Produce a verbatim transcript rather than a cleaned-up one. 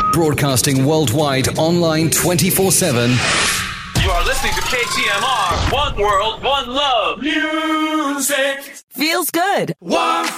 Broadcasting worldwide, online twenty-four seven. You are listening to K T M R. One world, one love. Music feels good. One